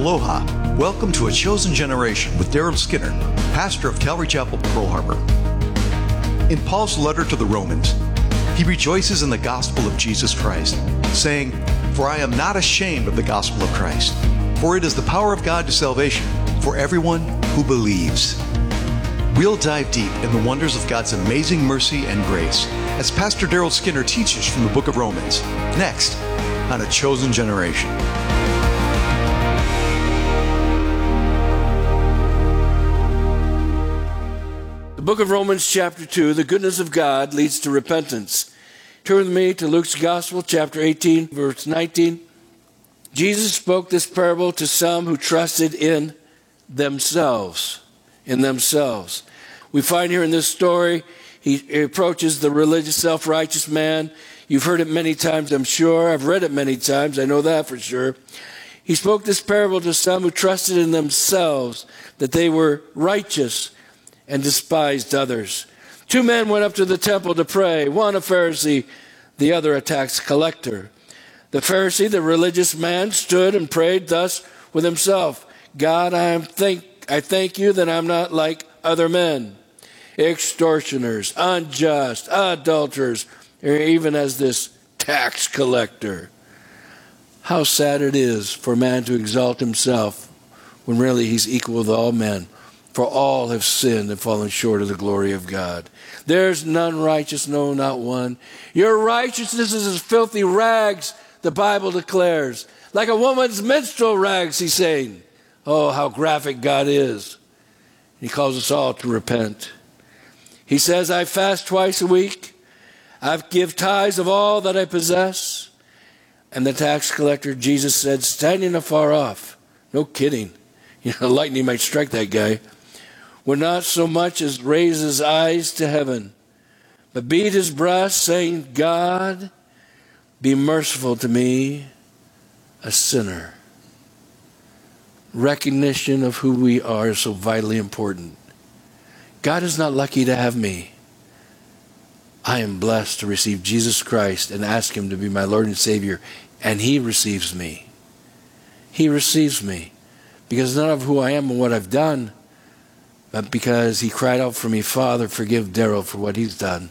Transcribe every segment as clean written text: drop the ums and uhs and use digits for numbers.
Aloha. Welcome to A Chosen Generation with Daryl Skinner, pastor of Calvary Chapel, Pearl Harbor. In Paul's letter to the Romans, he rejoices in the gospel of Jesus Christ, saying, "For I am not ashamed of the gospel of Christ, for it is the power of God to salvation for everyone who believes." We'll dive deep in the wonders of God's amazing mercy and grace as Pastor Daryl Skinner teaches from the book of Romans, next on A Chosen Generation. The book of Romans chapter 2, the goodness of God leads to repentance. Turn with me to Luke's Gospel, chapter 18, verse 19. Jesus spoke this parable to some who trusted in themselves. We find here in this story, he approaches the religious, self-righteous man. You've heard it many times, I'm sure. I've read it many times. I know that for sure. He spoke this parable to some who trusted in themselves, that they were righteous and despised others. Two men went up to the temple to pray, one a Pharisee, the other a tax collector. The Pharisee, the religious man, stood and prayed thus with himself, "God, I thank you that I'm not like other men, extortioners, unjust, adulterers, or even as this tax collector." How sad it is for man to exalt himself when really he's equal with all men. For all have sinned and fallen short of the glory of God. There's none righteous, no, not one. Your righteousness is as filthy rags, the Bible declares. Like a woman's menstrual rags, he's saying. Oh, how graphic God is. He calls us all to repent. He says, "I fast twice a week. I give tithes of all that I possess." And the tax collector, Jesus said, standing afar off, no kidding, lightning might strike that guy, would not so much as raise his eyes to heaven, but beat his breast, saying, "God, be merciful to me, a sinner." Recognition of who we are is so vitally important. God is not lucky to have me. I am blessed to receive Jesus Christ and ask him to be my Lord and Savior, and he receives me. He receives me because not of who I am and what I've done, but because he cried out for me, "Father, forgive Daryl for what he's done."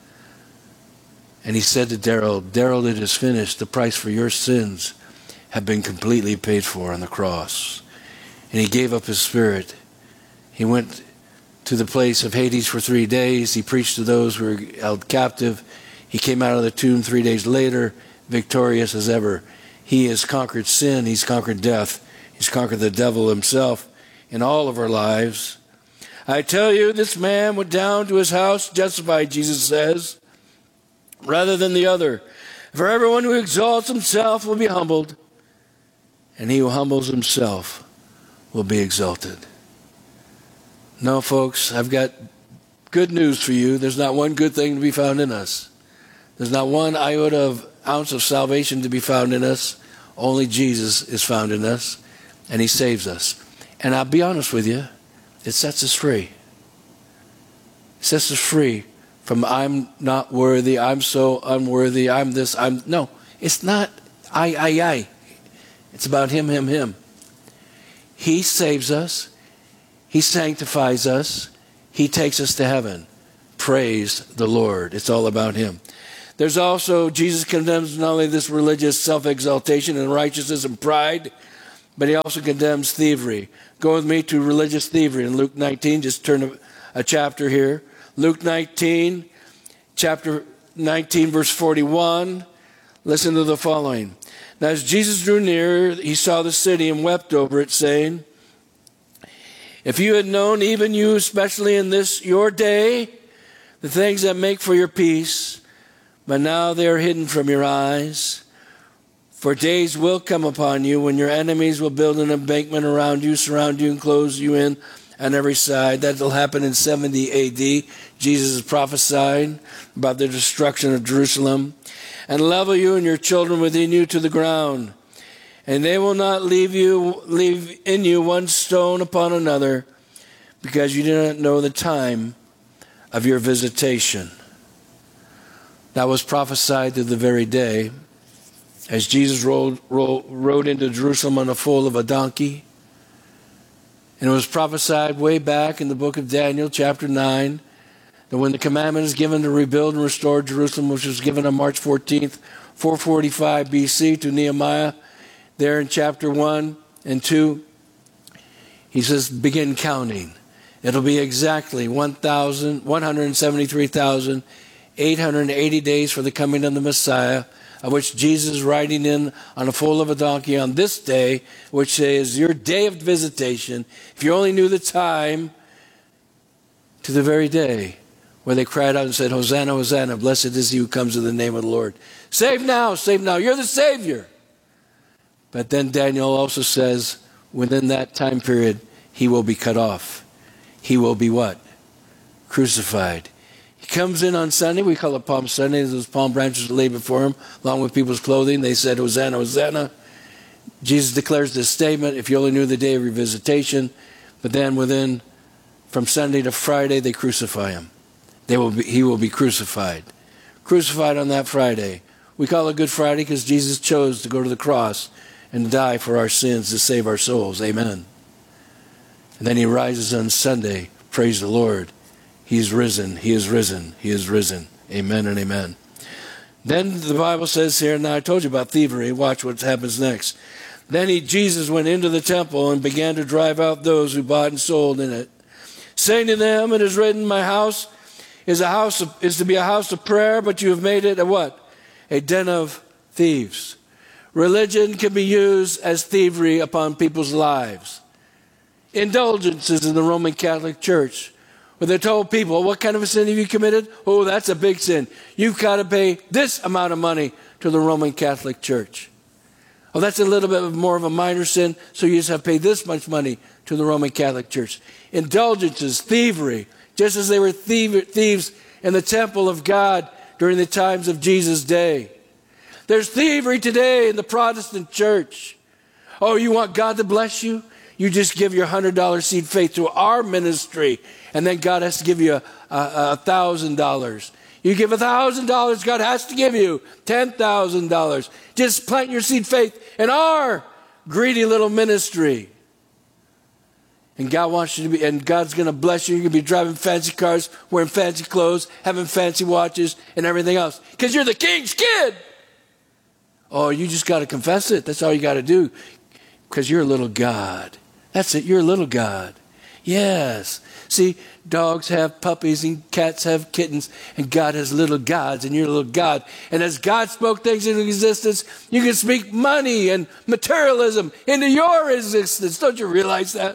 And he said to Daryl, "Daryl, it is finished. The price for your sins have been completely paid for on the cross." And he gave up his spirit. He went to the place of Hades for 3 days. He preached to those who were held captive. He came out of the tomb 3 days later, victorious as ever. He has conquered sin. He's conquered death. He's conquered the devil himself in all of our lives. I tell you, this man went down to his house justified, Jesus says, rather than the other. For everyone who exalts himself will be humbled, and he who humbles himself will be exalted. No, folks, I've got good news for you. There's not one good thing to be found in us. There's not one ounce of salvation to be found in us. Only Jesus is found in us, and he saves us. And I'll be honest with you, it sets us free. It sets us free from "I'm not worthy, I'm so unworthy, I'm this, I'm..." No, it's not I. It's about him. He saves us. He sanctifies us. He takes us to heaven. Praise the Lord. It's all about him. There's also, Jesus condemns not only this religious self-exaltation and righteousness and pride, but he also condemns thievery. Go with me to religious thievery in Luke 19. Just turn a chapter here. Luke 19, chapter 19, verse 41. Listen to the following. Now, as Jesus drew near, he saw the city and wept over it, saying, "If you had known, even you, especially in this your day, the things that make for your peace, but now they are hidden from your eyes. For days will come upon you when your enemies will build an embankment around you, surround you, and close you in on every side." That will happen in 70 AD. Jesus is prophesying about the destruction of Jerusalem. "And level you and your children within you to the ground. And they will not leave in you one stone upon another, because you do not know the time of your visitation." That was prophesied to the very day as Jesus rode into Jerusalem on the foal of a donkey. And it was prophesied way back in the book of Daniel, chapter 9, that when the commandment is given to rebuild and restore Jerusalem, which was given on March 14th, 445 BC to Nehemiah, there in chapter 1 and 2, he says, begin counting. It'll be exactly 173,880 days for the coming of the Messiah, of which Jesus is riding in on a foal of a donkey on this day, which is your day of visitation. If you only knew the time, to the very day where they cried out and said, Hosanna, Hosanna, blessed is he who comes in the name of the Lord. Save now, you're the Savior. But then Daniel also says, within that time period, he will be cut off. He will be what? Crucified. He comes in on Sunday. We call it Palm Sunday. Those palm branches are laid before him, along with people's clothing. They said, Hosanna, Hosanna. Jesus declares this statement, if you only knew the day of your visitation. But then from Sunday to Friday, they crucify him. He will be crucified. Crucified on that Friday. We call it Good Friday because Jesus chose to go to the cross and die for our sins to save our souls. Amen. And then he rises on Sunday. Praise the Lord. He is risen. He is risen. He is risen. Amen and amen. Then the Bible says here, now I told you about thievery. Watch what happens next. Then Jesus went into the temple and began to drive out those who bought and sold in it, saying to them, it is written, my house is to be a house of prayer, but you have made it a what? A den of thieves. Religion can be used as thievery upon people's lives. Indulgences in the Roman Catholic Church, where they told people, what kind of a sin have you committed? Oh, that's a big sin. You've got to pay this amount of money to the Roman Catholic Church. Oh, that's a little bit more of a minor sin, so you just have to pay this much money to the Roman Catholic Church. Indulgences, thievery, just as they were thieves in the temple of God during the times of Jesus' day. There's thievery today in the Protestant church. Oh, you want God to bless you? You just give your $100 seed faith to our ministry, and then God has to give you $1,000. You give $1,000, God has to give you $10,000. Just plant your seed faith in our greedy little ministry. And God wants you to be, and God's going to bless you. You're going to be driving fancy cars, wearing fancy clothes, having fancy watches, and everything else. Because you're the king's kid. Oh, you just got to confess it. That's all you got to do. Because you're a little God. That's it. You're a little God. Yes. See, dogs have puppies and cats have kittens, and God has little gods, and you're a little God. And as God spoke things into existence, you can speak money and materialism into your existence. Don't you realize that?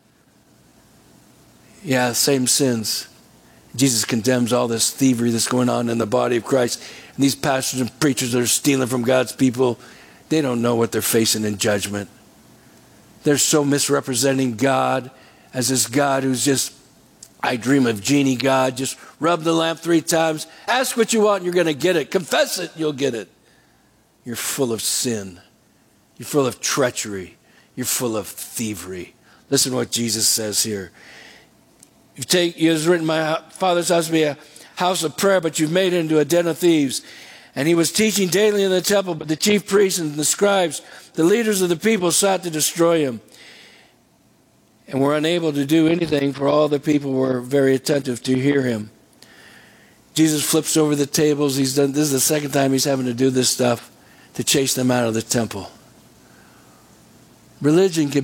Yeah, same sins. Jesus condemns all this thievery that's going on in the body of Christ. And these pastors and preachers that are stealing from God's people, they don't know what they're facing in judgment. They're so misrepresenting God as this God who's just, I dream of genie God. Just rub the lamp 3 times. Ask what you want and you're going to get it. Confess it, you'll get it. You're full of sin. You're full of treachery. You're full of thievery. Listen to what Jesus says here. It is written, my Father's house to be a house of prayer, but you've made it into a den of thieves. And he was teaching daily in the temple, but the chief priests and the scribes, the leaders of the people, sought to destroy him, and were unable to do anything, for all the people were very attentive to hear him. Jesus flips over the tables. This is the second time he's having to do this stuff to chase them out of the temple. Religion can